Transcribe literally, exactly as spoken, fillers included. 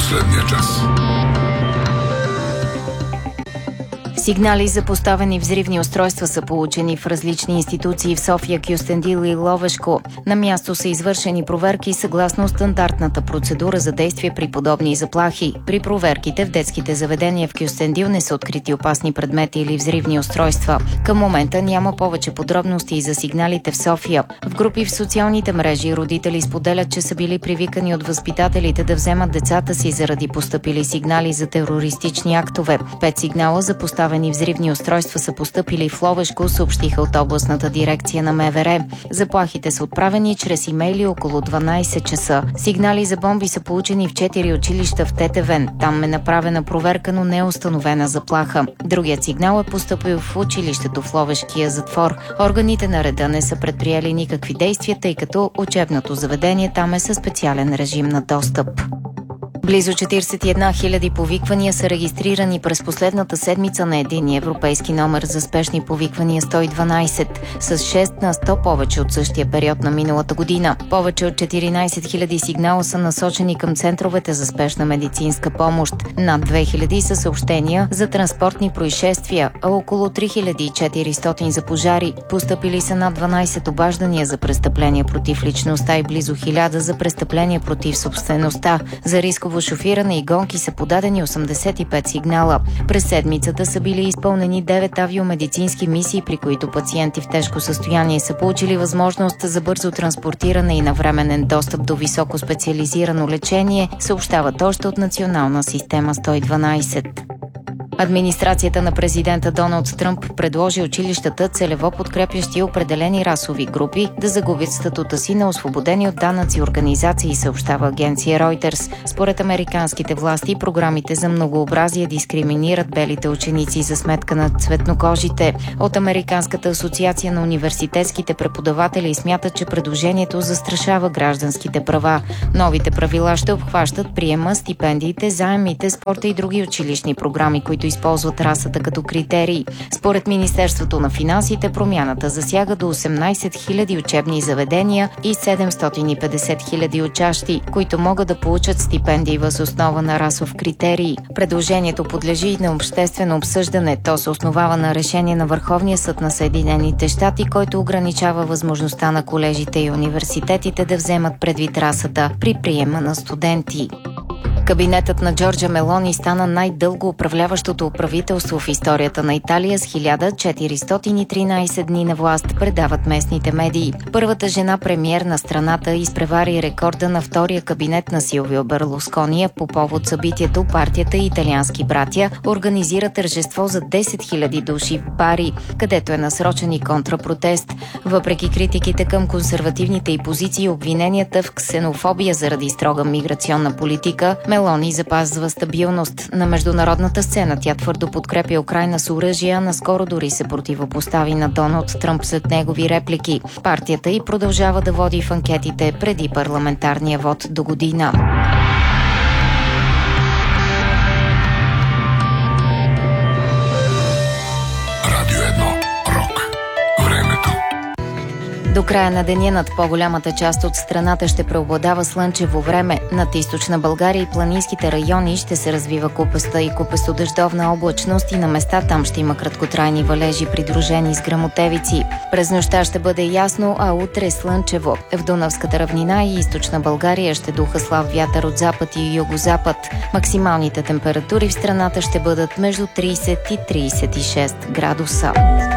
последния час. Сигнали за поставени взривни устройства са получени в различни институции в София, Кюстендил и Ловешко. На място са извършени проверки съгласно стандартната процедура за действие при подобни заплахи. При проверките в детските заведения в Кюстендил не са открити опасни предмети или взривни устройства. Към момента няма повече подробности за сигналите в София. В групи в социалните мрежи родители споделят, че са били привикани от възпитателите да вземат децата си заради постъпили сигнали за терористични актове. Пет сигнала за поставени взривни устройства са постъпили в Ловешко, съобщиха от областната дирекция на МВР. Заплахите са отправени чрез имейли около дванайсет часа. Сигнали за бомби са получени в четири училища в Тетевен. Там е направена проверка, но не е установена заплаха. Другият сигнал е постъпил в училището в Ловешкия затвор. Органите на реда не са предприели никакви действия, тъй като учебното заведение там е със специален режим на достъп. Близо четирийсет и една хиляди повиквания са регистрирани през последната седмица на единния европейски номер за спешни повиквания сто и дванайсет, с шест на сто повече от същия период на миналата година. Повече от четиринайсет хиляди сигнала са насочени към центровете за спешна медицинска помощ. Над две хиляди са съобщения за транспортни происшествия, а около три хиляди и четиристотин за пожари. Постъпили са над дванайсет обаждания за престъпления против личността и близо хиляда за престъпления против собствеността. За рисково шофиране и гонки са подадени осемдесет и пет сигнала. През седмицата са били изпълнени девет авиомедицински мисии, при които пациенти в тежко състояние са получили възможност за бързо транспортиране и навременен достъп до високо специализирано лечение, съобщават още от Национална система сто и дванайсет. Администрацията на президента Доналд Тръмп предложи училищата, целево подкрепящи определени расови групи, да загубят статута си на освободени от данъци организации, съобщава агенция Reuters. Според американските власти, програмите за многообразие дискриминират белите ученици за сметка на цветнокожите. От Американската асоциация на университетските преподаватели смятат, че предложението застрашава гражданските права. Новите правила ще обхващат приема, стипендиите, заемите, спорта и други училищни програми, които използват расата като критерий. Според Министерството на финансите, промяната засяга до осемнайсет хиляди учебни заведения и седемстотин и петдесет хиляди учащи, които могат да получат стипендии въз основа на расов критерий. Предложението подлежи и на обществено обсъждане. То се основава на решение на Върховния съд на Съединените щати, който ограничава възможността на колежите и университетите да вземат предвид расата при приема на студенти. Кабинетът на Джорджа Мелони стана най-дълго управляващото правителство в историята на Италия с хиляда четиристотин и тринайсет дни на власт, предават местните медии. Първата жена премиер на страната изпревари рекорда на втория кабинет на Силвио Берлускони. По повод събитието партията и италиански братя организира тържество за десет хиляди души в Бари, където е насрочен и контрапротест. Въпреки критиките към консервативните и позиции, обвиненията в ксенофобия заради строга миграционна политика, Мелони запазва стабилност. На международната сцена тя твърдо подкрепя Украйна с оръжия, наскоро дори се противопостави на Доналд Тръмп след негови реплики. Партията й продължава да води в анкетите преди парламентарния вод до година. До края на деня над по-голямата част от страната ще преобладава слънчево време. Над източна България и планинските райони ще се развива купеста и купесто-дъждовна облачност и на места там ще има краткотрайни валежи, придружени с гръмотевици. През нощта ще бъде ясно, а утре слънчево. В Дунавската равнина и източна България ще духа слаб вятър от запад и югозапад. Максималните температури в страната ще бъдат между трийсет и трийсет и шест градуса.